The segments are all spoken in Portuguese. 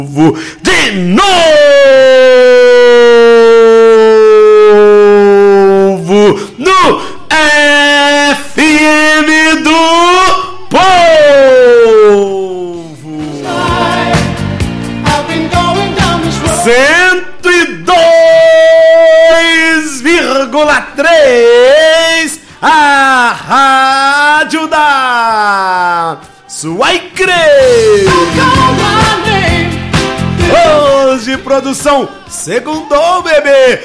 De novo no FM do Povo 102,3, a rádio da sua igreja. Hoje, produção, segundou, bebê!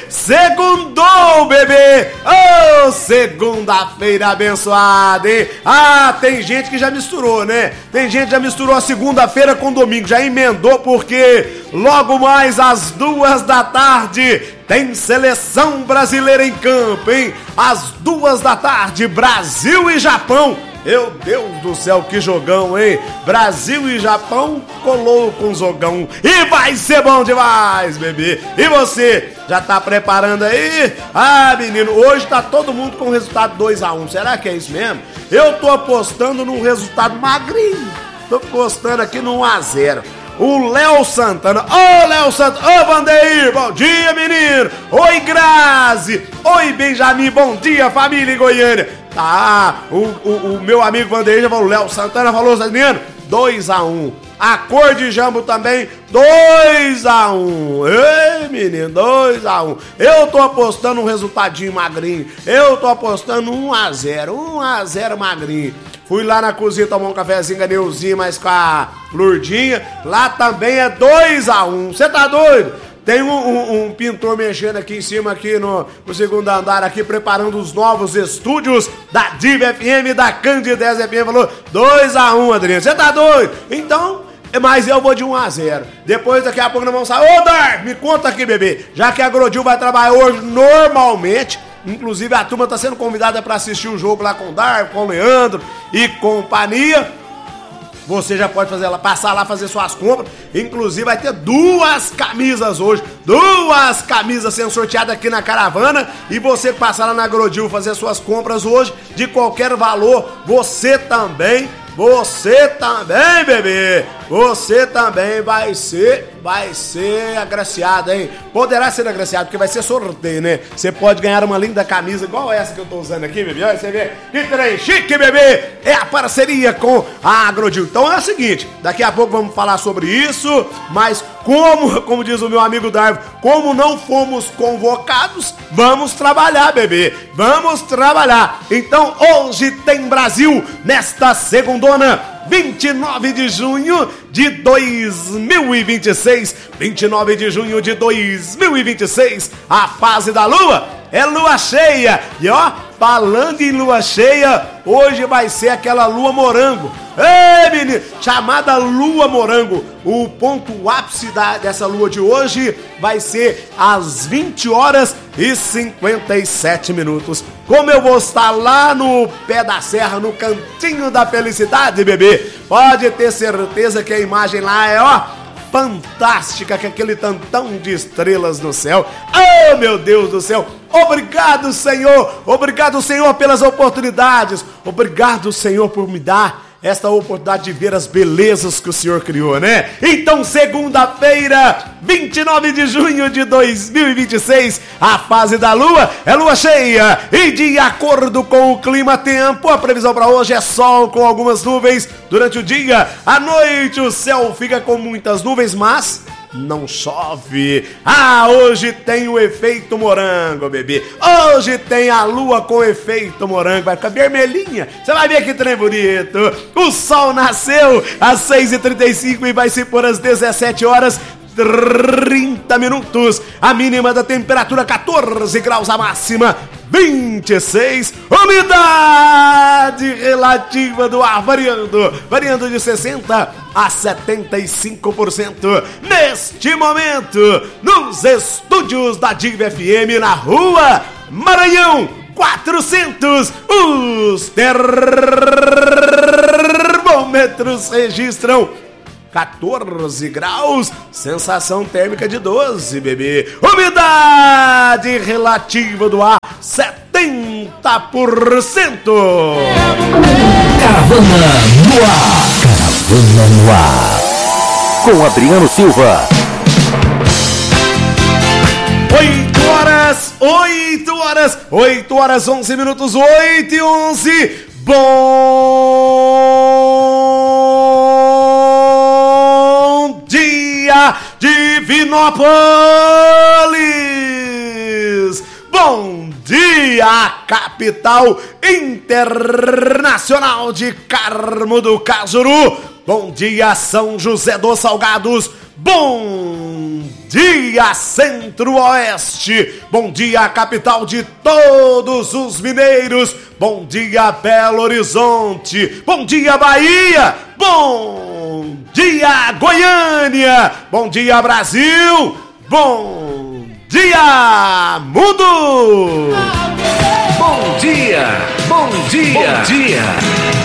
Oh, segunda-feira abençoada, hein? Ah, tem gente que já misturou, né? Tem gente que já misturou a segunda-feira com domingo, já emendou, porque logo mais às 14h tem seleção brasileira em campo, hein? Às 14h, Brasil e Japão. Meu Deus do céu, que jogão, hein? Brasil e Japão colou com jogão. E vai ser bom demais, bebê. E você, já tá preparando aí? Ah, menino, hoje tá todo mundo com o resultado 2-1. Será que é isso mesmo? Eu tô apostando num resultado magrinho. Tô apostando aqui no 1-0. O Léo Santana, ô Léo Santana, ô Vandeir, bom dia, menino. Oi, Grazi, oi, Benjamin, bom dia, família em Goiânia. Tá, o meu amigo Vandeir já falou, o Léo Santana falou, menino, 2-1. A cor de jambo também, 2-1. Ei, menino, 2-1. Eu tô apostando um resultadinho magrinho. Eu tô apostando 1-0. 1-0 magrinho. Fui lá na cozinha tomar um cafezinho com a Neuzinha, mas com a Lurdinha. Lá também é 2-1. Você tá doido? Tem um pintor mexendo aqui em cima, aqui no segundo andar, aqui, preparando os novos estúdios da Diva FM, da Candidez FM. Falou 2-1, Adriano. Você tá doido? Então, mas eu vou de 1-0. Depois, daqui a pouco, nós vamos sair. Ô, Dar, me conta aqui, bebê. Já que a Agrodil vai trabalhar hoje normalmente, inclusive a turma tá sendo convidada para assistir o jogo lá com o Dar, com o Leandro e companhia. Você já pode passar lá, fazer suas compras. Inclusive vai ter 2 camisas hoje. 2 camisas sendo sorteadas aqui na caravana. E você que passar lá na Agrodil fazer suas compras hoje, de qualquer valor, você também, bebê. Você também vai ser agraciado, hein? Poderá ser agraciado, porque vai ser sorteio, né? Você pode ganhar uma linda camisa igual essa que eu tô usando aqui, bebê. Olha, você vê. Que trem chique, bebê. É a parceria com a Agrodil. Então é o seguinte, daqui a pouco vamos falar sobre isso, mas como diz o meu amigo Darwin, como não fomos convocados, vamos trabalhar, bebê. Vamos trabalhar. Então hoje tem Brasil nesta segundona, 29 de junho de 2026. 29 de junho de 2026. A fase da lua é lua cheia. E ó, falando em lua cheia, hoje vai ser aquela lua morango. Ei, menino, chamada lua morango. O ponto ápice dessa lua de hoje vai ser às 20h57. Como eu vou estar lá no pé da serra, no cantinho da felicidade, bebê, pode ter certeza que a imagem lá é, ó, fantástica, com aquele tantão de estrelas no céu. Oh, meu Deus do céu. Obrigado, Senhor. Obrigado, Senhor, pelas oportunidades. Obrigado, Senhor, por me dar esta oportunidade de ver as belezas que o Senhor criou, né? Então, segunda-feira, 29 de junho de 2026, a fase da lua é lua cheia. E de acordo com o clima-tempo, a previsão para hoje é sol com algumas nuvens durante o dia. À noite, o céu fica com muitas nuvens, mas não chove. Ah, hoje tem o efeito morango, bebê. Hoje tem a lua com efeito morango. Vai ficar vermelhinha. Você vai ver que trem bonito. O sol nasceu às 6h35 e vai se pôr às 17h30. A mínima da temperatura 14 graus, a máxima 26. Umidade relativa do ar variando de 60% a 75%. Neste momento, nos estúdios da Diva FM, na rua Maranhão 400, os termômetros registram 14 graus, sensação térmica de 12, bebê. Umidade relativa do ar 70%. Caravana no ar. Caravana no ar. com Adriano Silva. 8 horas, 11 minutos, 8 e 11. Bom dia, Divinópolis! Bom dia, capital internacional de Carmo do Cajuru! Bom dia, São José dos Salgados! Bom dia, Centro-Oeste! Bom dia, capital de todos os mineiros! Bom dia, Belo Horizonte! Bom dia, Bahia! Bom dia, Goiânia! Bom dia, Brasil! Bom dia, mundo! Bom dia! Bom dia! Bom dia!